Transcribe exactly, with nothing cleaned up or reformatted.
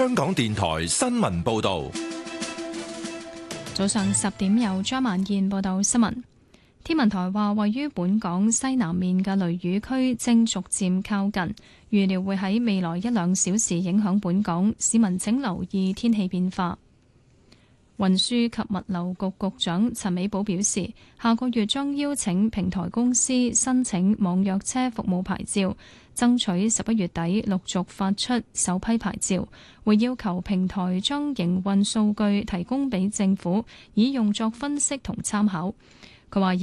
香港電台新聞報道。 早上十點由張萬燕報道新聞。天文台話，位於本港西南面嘅雷雨區正逐漸靠近，預料會喺未來一兩小時影響本港，市民請留意天氣變化。運輸及物流局局長陳美寶表示，下個月將邀請平台公司申請網約車服務牌照，爭取十一月底陸續發出首批牌照，會要求平台將營運數據提供俾政府，以用作分析同參考。佢話